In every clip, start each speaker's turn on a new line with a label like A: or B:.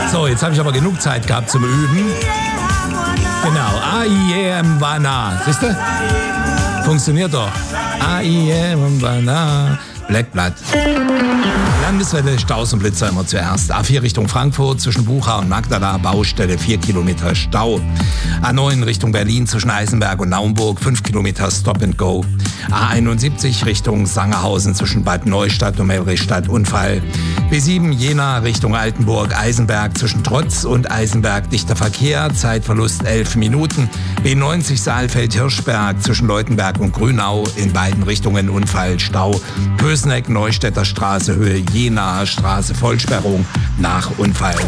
A: So, jetzt habe ich aber genug Zeit gehabt zum Üben. Genau, A-I-E-M Wana. Siehst du? Funktioniert doch. A-I-E-M Wana. Blackblatt. Landeswelle, Staus und Blitzer immer zuerst. A4 Richtung Frankfurt zwischen Bucha und Magdala, Baustelle, 4 Kilometer Stau. A9 Richtung Berlin zwischen Eisenberg und Naumburg, 5 Kilometer Stop and Go. A71 Richtung Sangerhausen zwischen Bad Neustadt und Melrichstadt, Unfall. B7 Jena Richtung Altenburg, Eisenberg zwischen Trotz und Eisenberg, dichter Verkehr, Zeitverlust 11 Minuten. B90 Saalfeld-Hirschberg zwischen Leutenberg und Grünau, in beiden Richtungen Unfall, Stau. Pösneck, Neustädter Straße, Höhe Jenaer Straße, Vollsperrung nach Unfall.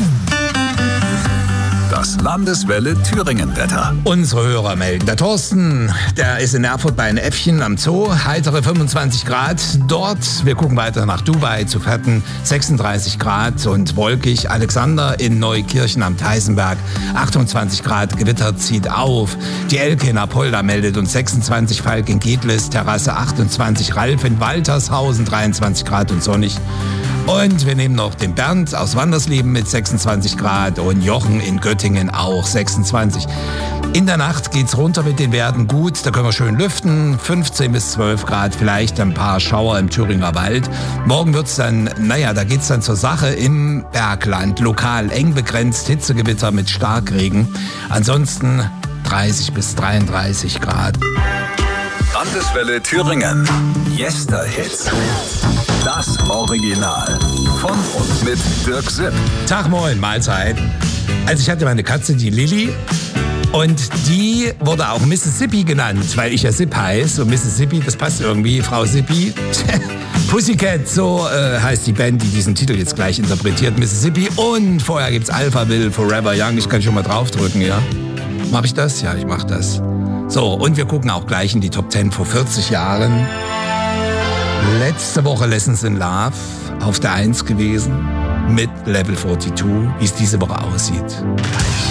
B: Das Landeswelle Thüringen-Wetter.
A: Unsere Hörer melden. Der Thorsten, der ist in Erfurt bei einem Äffchen am Zoo. Heitere 25 Grad dort. Wir gucken weiter nach Dubai zu Fetten. 36 Grad und wolkig. Alexander in Neukirchen am Theisenberg. 28 Grad, Gewitter zieht auf. Die Elke in Apolda meldet uns 26. Falk in Gedlis, Terrasse 28. Ralf in Waltershausen, 23 Grad und sonnig. Und wir nehmen noch den Bernd aus Wandersleben mit 26 Grad und Jochen in Göttingen auch 26. In der Nacht geht's runter mit den Werten gut, da können wir schön lüften, 15 bis 12 Grad, vielleicht ein paar Schauer im Thüringer Wald. Morgen wird's dann, da geht's dann zur Sache im Bergland, lokal eng begrenzt, Hitzegewitter mit Starkregen. Ansonsten 30 bis 33 Grad.
B: Landeswelle Thüringen. Yesterhits. Das Original. Von und mit Dirk Sipp.
A: Tag, moin, Mahlzeit. Also ich hatte meine Katze, die Lilly. Und die wurde auch Mississippi genannt, weil ich ja Sipp heiße. Und Mississippi, das passt irgendwie, Frau Sippi. Pussycat, so heißt die Band, die diesen Titel jetzt gleich interpretiert. Mississippi. Und vorher gibt's Alphaville, Forever Young. Ich kann schon mal draufdrücken, ja? Mach ich das? Ja, ich mach das. So, und wir gucken auch gleich in die Top 10 vor 40 Jahren. Letzte Woche Lessons in Love auf der 1 gewesen mit Level 42, wie es diese Woche aussieht.